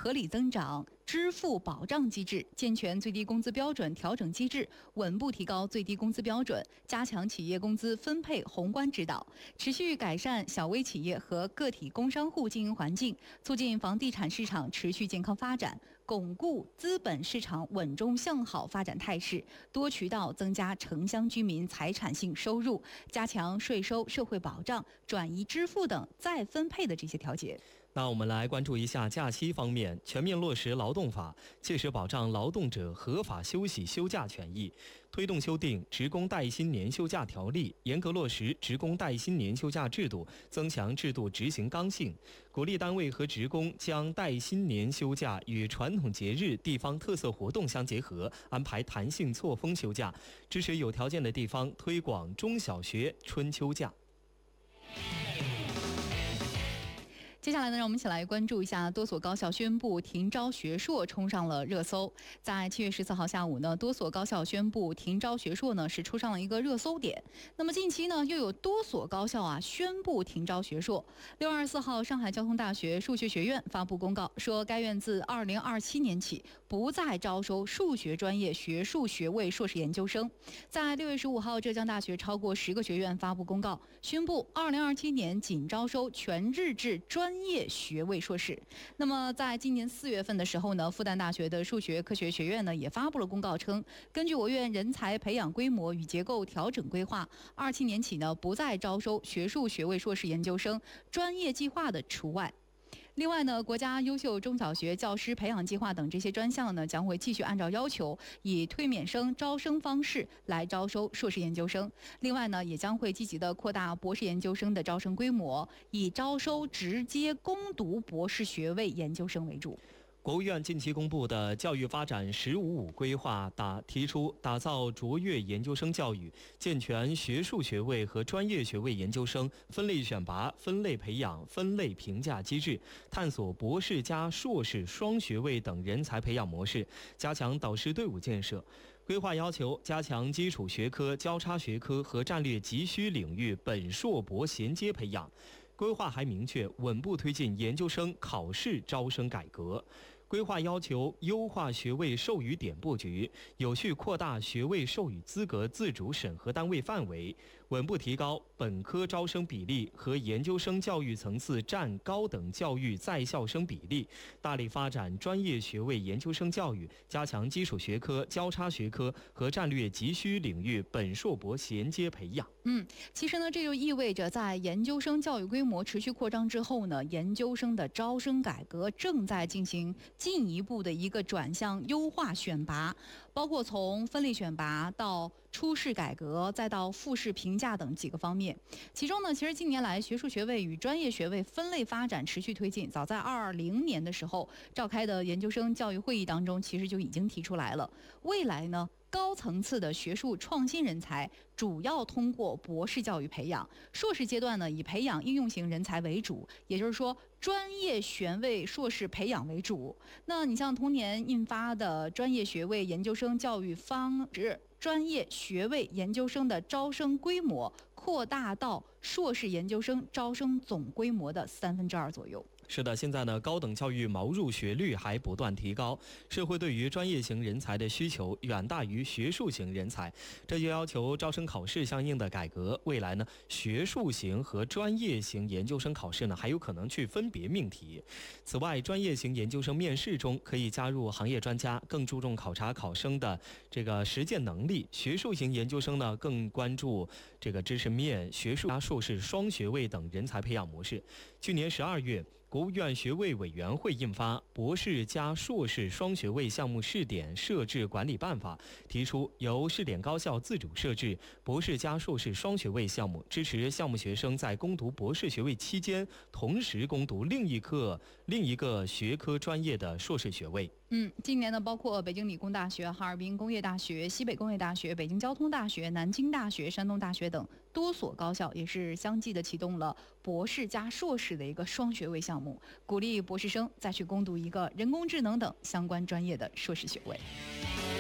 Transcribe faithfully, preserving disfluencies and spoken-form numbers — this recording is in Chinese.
合理增长支付保障机制，健全最低工资标准调整机制，稳步提高最低工资标准，加强企业工资分配宏观指导，持续改善小微企业和个体工商户经营环境，促进房地产市场持续健康发展，巩固资本市场稳中向好发展态势，多渠道增加城乡居民财产性收入，加强税收、社会保障、转移支付等再分配的这些调节。 那我们来关注一下假期方面，全面落实劳动法，切实保障劳动者合法休息休假权益，推动修订职工带薪年休假条例，严格落实职工带薪年休假制度，增强制度执行刚性，鼓励单位和职工将带薪年休假与传统节日、地方特色活动相结合，安排弹性错峰休假，支持有条件的地方推广中小学春秋假。 接下来呢，让我们一起来关注一下多所高校宣布停招学硕，冲上了热搜。在七月十四号下午呢，多所高校宣布停招学硕呢，是冲上了一个热搜点。那么近期呢，又有多所高校啊宣布停招学硕。六月二十四号，上海交通大学数学学院发布公告，说该院自二零二七年起不再招收数学专业学术学位硕士研究生。在六月十五号，浙江大学超过十个学院发布公告，宣布二零二七年仅招收全日制专业专业学位硕士。那么在今年四月份的时候呢，复旦大学的数学科学学院呢也发布了公告称，根据我院人才培养规模与结构调整规划，二七年起呢不再招收学术学位硕士研究生，专业计划的除外。另外呢，国家优秀中小学教师培养计划等这些专项呢，将会继续按照要求，以推免生招生方式来招收硕士研究生。另外呢，也将会积极的扩大博士研究生的招生规模，以招收直接攻读博士学位研究生为主。 国务院近期公布的教育发展“十五五”规划打提出打造卓越研究生教育，健全学术学位和专业学位研究生分类选拔、分类培养、分类评价机制，探索博士加硕士双学位等人才培养模式，加强导师队伍建设。规划要求加强基础学科、交叉学科和战略急需领域本硕博衔接培养。规划还明确稳步推进研究生考试招生改革。规划要求优化学位授予点布局，有序扩大学位授予资格自主审核单位范围，稳步提高本科招生比例和研究生教育层次占高等教育在校生比例，大力发展专业学位研究生教育，加强基础学科、交叉学科和战略急需领域本硕博衔接培养。 嗯，其实呢，这就意味着在研究生教育规模持续扩张之后呢，研究生的招生改革正在进行进一步的一个转向优化选拔，包括从分类选拔到初试改革，再到复试评价等几个方面。其中呢，其实近年来学术学位与专业学位分类发展持续推进。早在二零年的时候召开的研究生教育会议当中，其实就已经提出来了，未来呢，高层次的学术创新人才主要通过博士教育培养，硕士阶段呢以培养应用型人才为主，也就是说专业学位硕士培养为主。那你像同年印发的专业学位研究生教育方式，专业学位研究生的招生规模扩大到硕士研究生招生总规模的三分之二左右。 是的，现在呢，高等教育毛入学率还不断提高，社会对于专业型人才的需求远大于学术型人才，这就要求招生考试相应的改革。未来呢，学术型和专业型研究生考试呢，还有可能去分别命题。此外，专业型研究生面试中可以加入行业专家，更注重考察考生的这个实践能力；学术型研究生呢，更关注这个知识面、学术加硕士双学位等人才培养模式。去年十二月，国务院学位委员会印发《博士加硕士双学位项目试点设置管理办法》，提出由试点高校自主设置博士加硕士双学位项目，支持项目学生在攻读博士学位期间，同时攻读另一个另一个学科专业的硕士学位。 嗯，今年呢，包括北京理工大学、哈尔滨工业大学、西北工业大学、北京交通大学、南京大学、山东大学等多所高校也是相继的启动了博士加硕士的一个双学位项目，鼓励博士生再去攻读一个人工智能等相关专业的硕士学位。